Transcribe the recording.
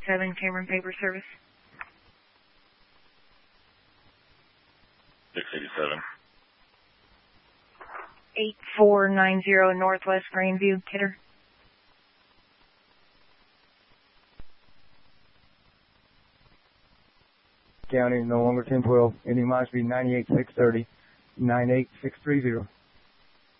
687 Cameron Paper Service. 687. 8490 Northwest Grandview, Kidder. County, no longer 1012. Ending might be 98630, 98630.